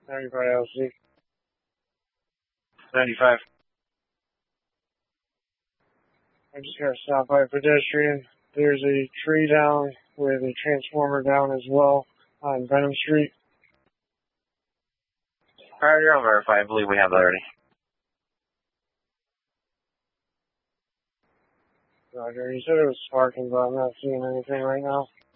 95 LC. 95. I just got stopped by a pedestrian. There's a tree down with a transformer down as well on Benham Street. Alright, you're on verify. I believe we have that already. Roger, you said it was sparking, but I'm not seeing anything right now.